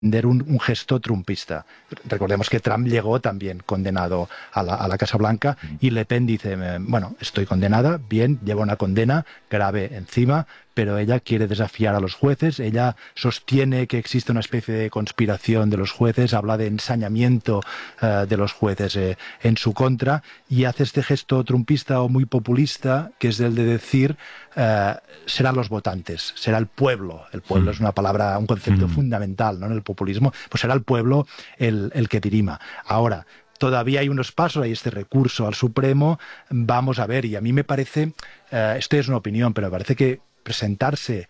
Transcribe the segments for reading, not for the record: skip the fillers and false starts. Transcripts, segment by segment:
un gesto trumpista. Recordemos que Trump llegó también condenado a la Casa Blanca y Le Pen dice, bueno, estoy condenada, bien, lleva una condena grave encima, pero ella quiere desafiar a los jueces, ella sostiene que existe una especie de conspiración de los jueces, habla de ensañamiento de los jueces en su contra y hace este gesto trumpista o muy populista, que es el de decir serán los votantes, será el pueblo. El pueblo es una palabra, un concepto fundamental, ¿no?, en el populismo, pues será el pueblo el que dirima. Ahora, todavía hay unos pasos, hay este recurso al Supremo, vamos a ver, y a mí me parece, esto es una opinión, pero me parece que presentarse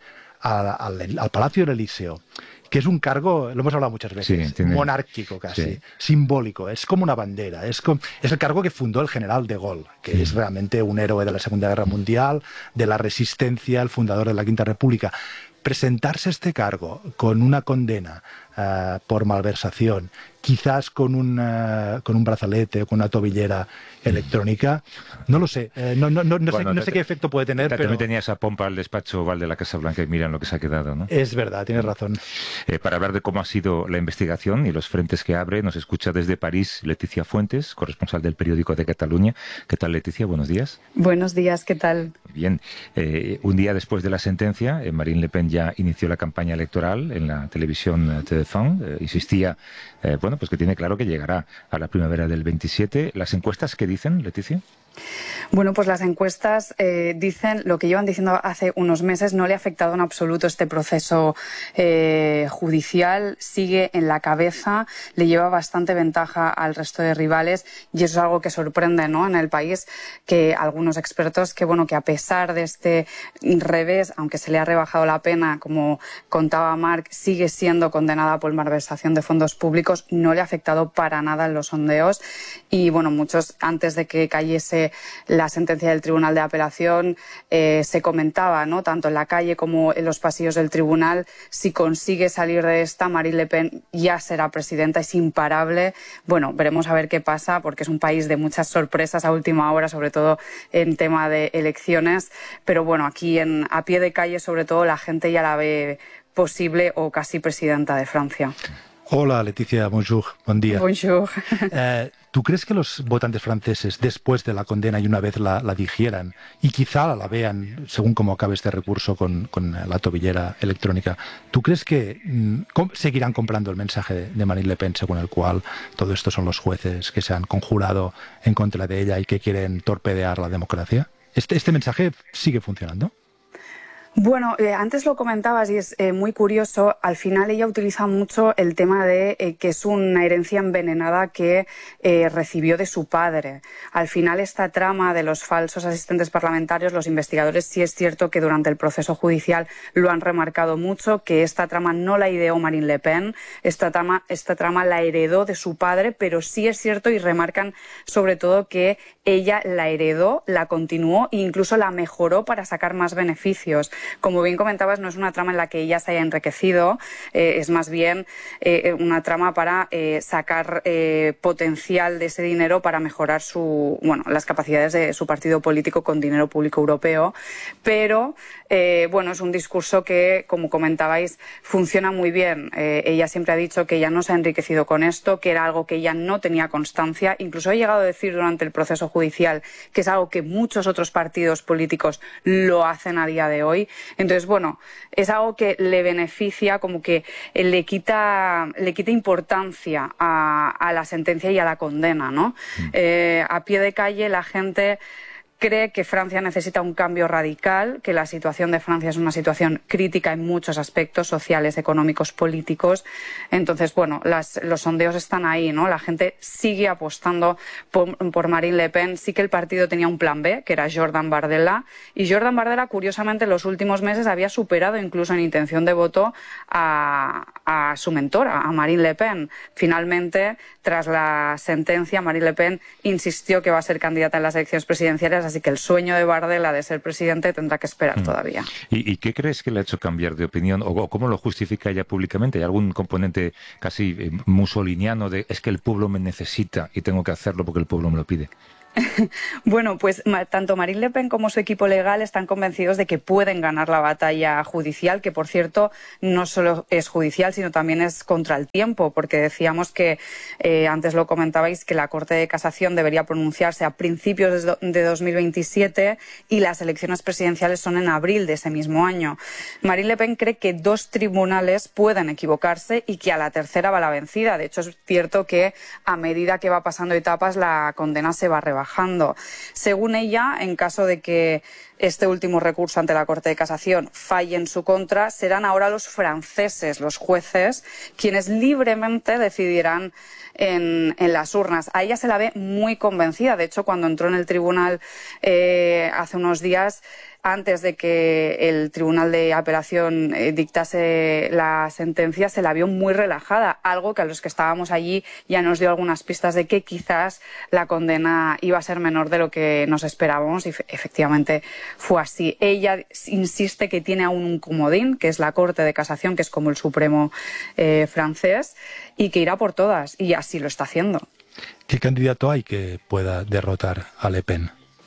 al Palacio del Elíseo, que es un cargo, lo hemos hablado muchas veces, sí, monárquico casi, sí, simbólico, es como una bandera, es el cargo que fundó el general de Gaulle, que es realmente un héroe de la Segunda Guerra Mundial, de la resistencia, el fundador de la Quinta República. Presentarse a este cargo con una condena por malversación, quizás con un brazalete o con una tobillera electrónica, no lo sé, no sé qué efecto puede tener, pero también tenía esa pompa al despacho oval de la Casa Blanca y miran lo que se ha quedado, ¿no? Es verdad, tienes razón. Para hablar de cómo ha sido la investigación y los frentes que abre, nos escucha desde París Leticia Fuentes, corresponsal del Periódico de Cataluña. ¿Qué tal, Leticia? Buenos días. Buenos días, ¿qué tal? Bien. Un día después de la sentencia, Marine Le Pen ya inició la campaña electoral en la televisión TF1. Insistía, pues que tiene claro que llegará a la primavera del 27. ¿Las encuestas qué dicen, Leticia? Bueno, pues las encuestas dicen lo que llevan diciendo hace unos meses. No le ha afectado en absoluto este proceso judicial. Sigue en la cabeza, le lleva bastante ventaja al resto de rivales y eso es algo que sorprende, ¿no?, en el país, que algunos expertos que a pesar de este revés, aunque se le ha rebajado la pena, como contaba Marc, sigue siendo condenada por malversación de fondos públicos. No le ha afectado para nada en los sondeos y muchos, antes de que cayese la sentencia del Tribunal de Apelación, se comentaba, ¿no?, tanto en la calle como en los pasillos del tribunal, si consigue salir de esta, Marine Le Pen ya será presidenta, es imparable. Veremos a ver qué pasa, porque es un país de muchas sorpresas a última hora, sobre todo en tema de elecciones, pero aquí a pie de calle, sobre todo, la gente ya la ve posible o casi presidenta de Francia. Hola, Leticia, bonjour, buen día. Bonjour. ¿Tú crees que los votantes franceses, después de la condena y una vez la digieran, y quizá la vean, según cómo acabe este recurso con la tobillera electrónica, ¿tú crees que seguirán comprando el mensaje de Marine Le Pen, según el cual todo esto son los jueces que se han conjurado en contra de ella y que quieren torpedear la democracia? ¿Este mensaje sigue funcionando? Antes lo comentabas y es muy curioso. Al final ella utiliza mucho el tema de que es una herencia envenenada que recibió de su padre. Al final esta trama de los falsos asistentes parlamentarios, los investigadores sí es cierto que durante el proceso judicial lo han remarcado mucho, que esta trama no la ideó Marine Le Pen, esta trama la heredó de su padre, pero sí es cierto y remarcan sobre todo que ella la heredó, la continuó e incluso la mejoró para sacar más beneficios. Como bien comentabas, no es una trama en la que ella se haya enriquecido, es más bien una trama para sacar potencial de ese dinero para mejorar las capacidades de su partido político con dinero público europeo. Pero, es un discurso que, como comentabais, funciona muy bien. Ella siempre ha dicho que ella no se ha enriquecido con esto, que era algo que ella no tenía constancia. Incluso ha llegado a decir durante el proceso judicial que es algo que muchos otros partidos políticos lo hacen a día de hoy. Entonces, es algo que le beneficia, como que le quita importancia a la sentencia y a la condena, ¿no? A pie de calle la gente cree que Francia necesita un cambio radical, que la situación de Francia es una situación crítica en muchos aspectos sociales, económicos, políticos. Entonces, los sondeos están ahí, ¿no? La gente sigue apostando por Marine Le Pen. Sí que el partido tenía un plan B, que era Jordan Bardella, y Jordan Bardella, curiosamente, en los últimos meses había superado incluso en intención de voto a su mentora, a Marine Le Pen. Finalmente, tras la sentencia, Marine Le Pen insistió que va a ser candidata en las elecciones presidenciales, así que el sueño de Bardella de ser presidente tendrá que esperar todavía. ¿Y qué crees que le ha hecho cambiar de opinión o cómo lo justifica ella públicamente? ¿Hay algún componente casi mussoliniano de es que el pueblo me necesita y tengo que hacerlo porque el pueblo me lo pide? Bueno, pues tanto Marine Le Pen como su equipo legal están convencidos de que pueden ganar la batalla judicial, que por cierto no solo es judicial, sino también es contra el tiempo, porque decíamos que, antes lo comentabais, que la Corte de Casación debería pronunciarse a principios de 2027 y las elecciones presidenciales son en abril de ese mismo año. Marine Le Pen cree que 2 tribunales pueden equivocarse y que a la tercera va la vencida. De hecho, es cierto que a medida que va pasando etapas la condena se va rebajando. Según ella, en caso de que este último recurso ante la Corte de Casación falle en su contra, serán ahora los franceses, los jueces, quienes libremente decidirán en las urnas. A ella se la ve muy convencida. De hecho, cuando entró en el tribunal hace unos días, antes de que el Tribunal de Apelación dictase la sentencia, se la vio muy relajada, algo que a los que estábamos allí ya nos dio algunas pistas de que quizás la condena iba a ser menor de lo que nos esperábamos, y efectivamente fue así. Ella insiste que tiene aún un comodín, que es la Corte de Casación, que es como el Supremo francés, y que irá por todas, y así lo está haciendo. ¿Qué candidato hay que pueda derrotar a Le Pen?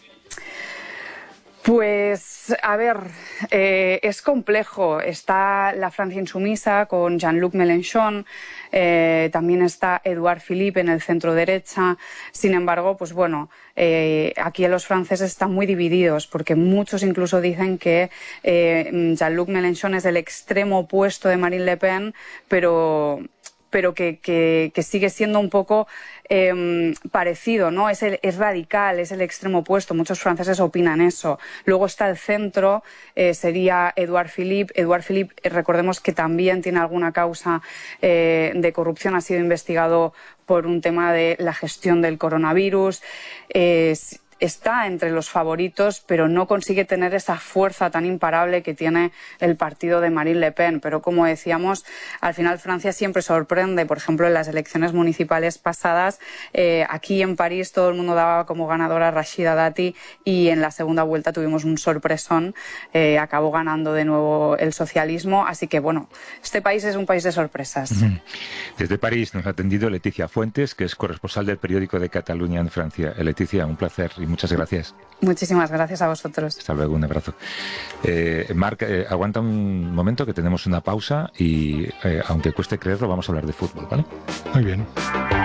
Pues, a ver, es complejo. Está la Francia insumisa con Jean-Luc Mélenchon, también está Édouard Philippe en el centro derecha. Sin embargo, pues bueno, aquí los franceses están muy divididos, porque muchos incluso dicen que Jean-Luc Mélenchon es el extremo opuesto de Marine Le Pen, pero que sigue siendo un poco parecido, ¿no? Es radical, es el extremo opuesto. Muchos franceses opinan eso. Luego está el centro, sería Édouard Philippe. Édouard Philippe, recordemos que también tiene alguna causa de corrupción, ha sido investigado por un tema de la gestión del coronavirus. Está entre los favoritos, pero no consigue tener esa fuerza tan imparable que tiene el partido de Marine Le Pen. Pero como decíamos, al final Francia siempre sorprende. Por ejemplo, en las elecciones municipales pasadas, aquí en París todo el mundo daba como ganadora a Rachida Dati, y en la segunda vuelta tuvimos un sorpresón. Acabó ganando de nuevo el socialismo. Así que bueno, este país es un país de sorpresas. Desde París nos ha atendido Leticia Fuentes, que es corresponsal del periódico de Cataluña en Francia. Leticia, un placer y muchas gracias. Muchísimas gracias a vosotros. Hasta luego, un abrazo. Marc, aguanta un momento que tenemos una pausa y, aunque cueste creerlo, vamos a hablar de fútbol, ¿vale? Muy bien.